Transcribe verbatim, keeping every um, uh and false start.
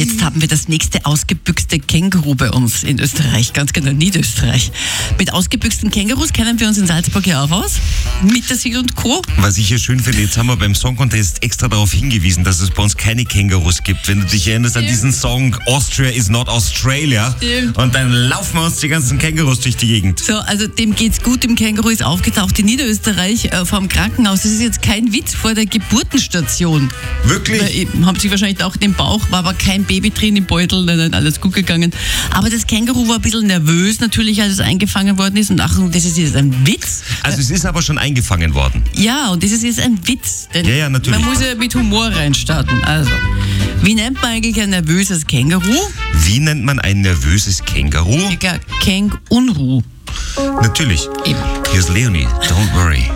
Jetzt haben wir das nächste ausgebüxte Känguru bei uns in Österreich, ganz genau, Niederösterreich. Mit ausgebüxten Kängurus kennen wir uns in Salzburg ja auch aus, mit der Sil und Co. Was ich hier schön finde, jetzt haben wir beim Song Contest extra darauf hingewiesen, dass es bei uns keine Kängurus gibt. Wenn du dich erinnerst Stimmt. an diesen Song Austria is not Australia. Stimmt. Und dann laufen wir uns die ganzen Kängurus durch die Gegend. So, also dem geht's gut, dem Känguru ist aufgetaucht in Niederösterreich äh, vom Krankenhaus. Das ist jetzt kein Witz, vor der Geburtenstation. Wirklich? Äh, haben sie wahrscheinlich auch den Bauch, war aber kein Baby drin im Beutel, dann ist alles gut gegangen. Aber das Känguru war ein bisschen nervös natürlich, als es eingefangen worden ist. Und ach, das ist jetzt ein Witz. Also es ist aber schon eingefangen worden. Ja, und das ist jetzt ein Witz. Denn ja, ja, natürlich. Man muss ja mit Humor reinstarten. Also, wie nennt man eigentlich ein nervöses Känguru? Wie nennt man ein nervöses Känguru? Ja, Käng-Unru. Natürlich. Eben. Here's Leonie, don't worry.